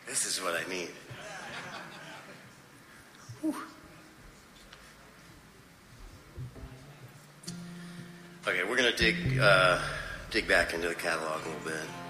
This is what I need. Whew. Okay, we're going to dig back into the catalog a little bit.